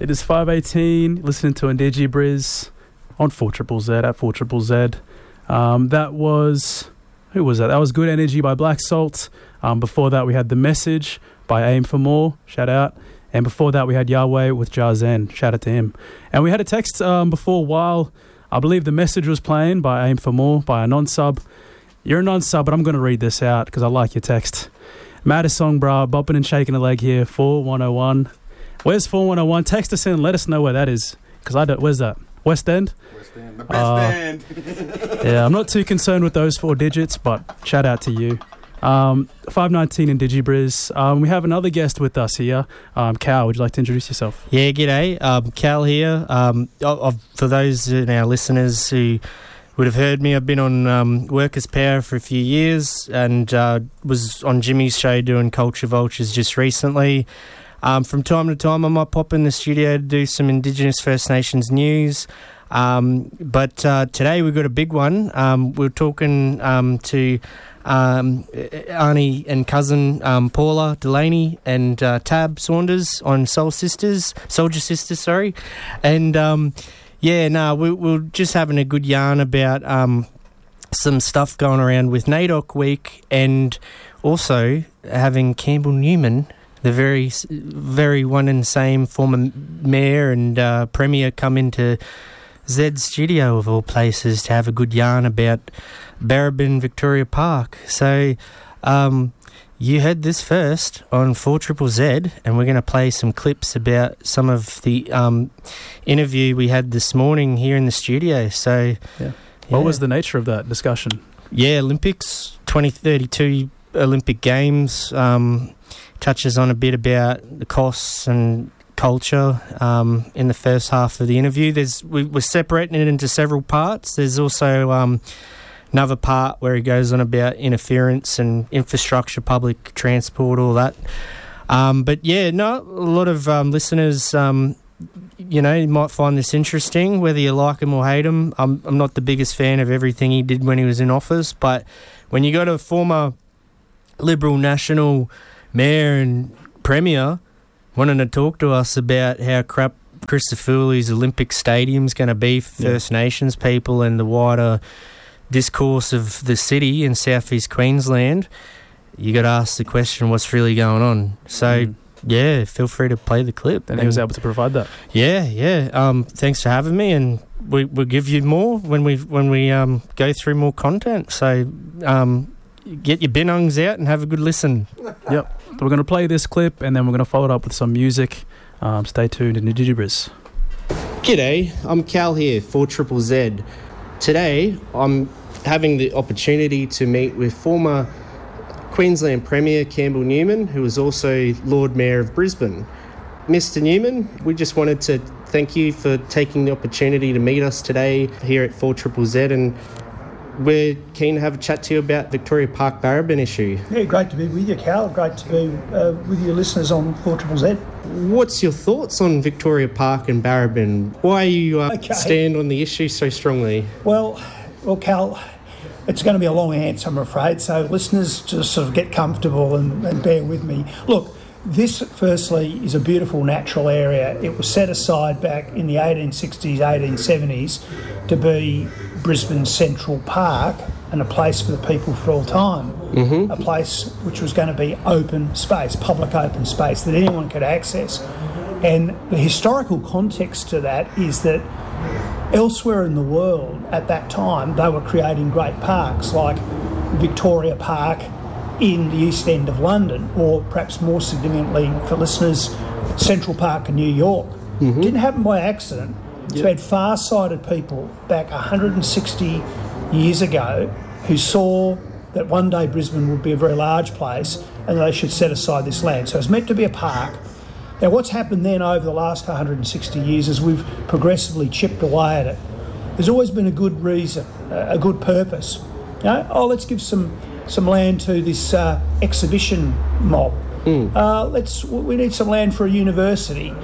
It is 5:18. Listening to Indigi Briz on 4ZZZ at 4ZZZ. That was... Who was that? That was Good Energy by Black Salt. Before that, we had The Message by Aim for More. Shout out. And before that, we had Yahweh with Jarzen. Shout out to him. And we had a text before while I believe The Message was playing by Aim for More by a non-sub. You're a non-sub, but I'm going to read this out because I like your text. Maddest song, brah. Bopping and shaking a leg here. 4101. Where's 4101? Text us in and let us know where that is. Because I don't... Where's that? West End? West End. The best end. Yeah, I'm not too concerned with those 4 digits, but shout out to you. 519 in DigiBriz. We have another guest with us here. Cal, would you like to introduce yourself? Yeah, g'day. Cal here. For those in our listeners who would have heard me, I've been on Workers' Power for a few years and was on Jimmy's show doing Culture Vultures just recently. From time to time, I might pop in the studio to do some Indigenous First Nations news. But today we've got a big one. We're talking to auntie and cousin Paula Delaney and Tab Saunders on Soldier Sisters, and we're just having a good yarn about some stuff going around with NAIDOC Week, and also having Campbell Newman, the very, very one and same former mayor and premier, come into Zed's studio of all places to have a good yarn about Barrabin Victoria Park. So you heard this first on 4ZZZ, and we're going to play some clips about some of the interview we had this morning here in the studio. So, What was the nature of that discussion? Yeah, Olympics, 2032 Olympic Games, touches on a bit about the costs and culture in the first half of the interview. We're separating it into several parts. There's also another part where he goes on about interference and infrastructure, public transport, all that. But yeah, a lot of listeners, you might find this interesting, whether you like him or hate him. I'm not the biggest fan of everything he did when he was in office, but when you got a former Liberal National Mayor and Premier wanting to talk to us about how crap Christopher Foley's Olympic Stadium's going to be for First Nations people and the wider discourse of the city in southeast Queensland, you got to ask the question, what's really going on? So, feel free to play the clip. And he was able to provide that. Yeah. Thanks for having me, and we'll give you more when we go through more content. So, get your binungs out and have a good listen. Yep. So we're going to play this clip and then we're going to follow it up with some music. Stay tuned in DigiBriz. G'day, I'm Cal here, 4ZZZ. Today, I'm having the opportunity to meet with former Queensland Premier Campbell Newman, who was also Lord Mayor of Brisbane. Mr. Newman, we just wanted to thank you for taking the opportunity to meet us today here at 4ZZZ, and we're keen to have a chat to you about Victoria Park Barrabin issue. Yeah, great to be with you, Cal. Great to be with your listeners on 4ZZZ. What's your thoughts on Victoria Park and Barrabin? Why you stand on the issue so strongly? Well, Cal, it's going to be a long answer, I'm afraid, so listeners just sort of get comfortable and bear with me. Look, this, firstly, is a beautiful natural area. It was set aside back in the 1860s, 1870s to be Brisbane's Central Park and a place for the people for all time. Mm-hmm. A place which was going to be open space, public open space that anyone could access. And the historical context to that is that elsewhere in the world at that time, they were creating great parks like Victoria Park in the East End of London, or perhaps more significantly for listeners, Central Park in New York. Mm-hmm. Didn't happen by accident. Yep. So we had far-sighted people back 160 years ago who saw that one day Brisbane would be a very large place and they should set aside this land. So it was meant to be a park. Now what's happened then over the last 160 years is we've progressively chipped away at it. There's always been a good reason, a good purpose. Let's give some land to this exhibition mob. We need some land for a university.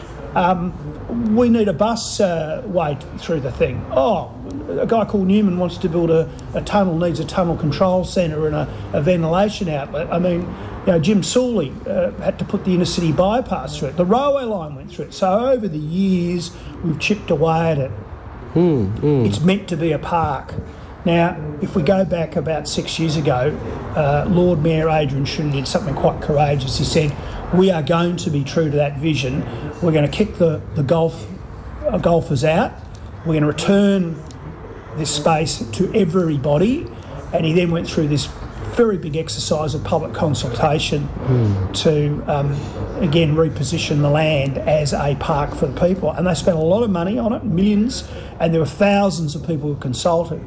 We need a bus way through the thing. A guy called Newman wants to build a tunnel, needs a tunnel control centre and a ventilation outlet. I mean, Jim Sawley had to put the inner city bypass through it. The railway line went through it. So over the years, we've chipped away at it. It's meant to be a park. Now, if we go back about 6 years ago, Lord Mayor Adrian Schroeder did something quite courageous. He said, we are going to be true to that vision. We're going to kick the golfers out. We're going to return this space to everybody. And he then went through this very big exercise of public consultation to, again, reposition the land as a park for the people. And they spent a lot of money on it, millions, and there were thousands of people who consulted.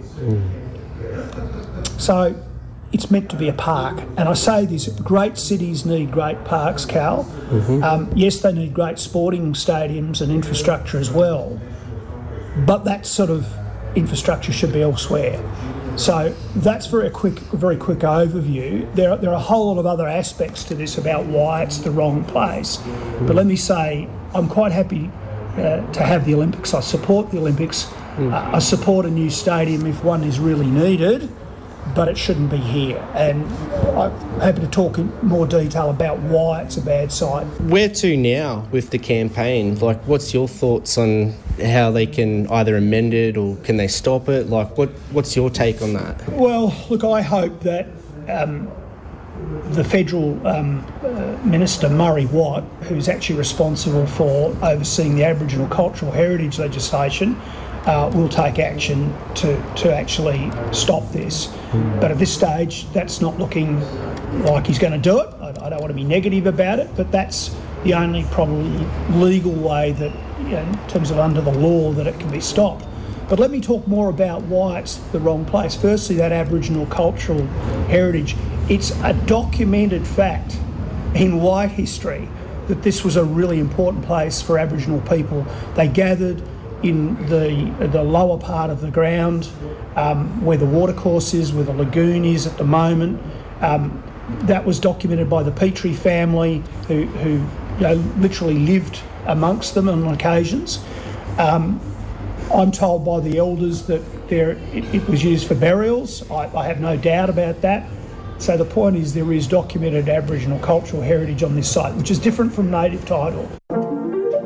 So it's meant to be a park. And I say this, great cities need great parks, Cal. Yes, they need great sporting stadiums and infrastructure as well, but that sort of infrastructure should be elsewhere. So that's very quick overview. There are a whole lot of other aspects to this about why it's the wrong place. But let me say, I'm quite happy to have the Olympics. I support the Olympics. I support a new stadium if one is really needed, but it shouldn't be here. And I'm happy to talk in more detail about why it's a bad site. Where to now with the campaign? Like, what's your thoughts on how they can either amend it or can they stop it? Like, what's your take on that? Well, look, I hope that the federal Minister, Murray Watt, who's actually responsible for overseeing the Aboriginal cultural heritage legislation, will take action to actually stop this. But at this stage, that's not looking like he's going to do it. I don't want to be negative about it, but that's the only probably legal way that, in terms of under the law, that it can be stopped. But let me talk more about why it's the wrong place. Firstly, that Aboriginal cultural heritage. It's a documented fact in white history that this was a really important place for Aboriginal people. They gathered in the lower part of the ground, where the watercourse is, where the lagoon is at the moment. That was documented by the Petrie family, who literally lived amongst them on occasions. I'm told by the elders that it was used for burials. I have no doubt about that. So the point is, there is documented Aboriginal cultural heritage on this site, which is different from native title.